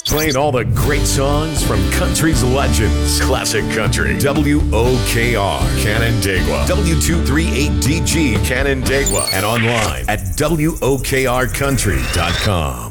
Playing all the great songs from country's legends. Classic Country. WOKR, Canandaigua. W238DG, Canandaigua. And online at WOKRcountry.com.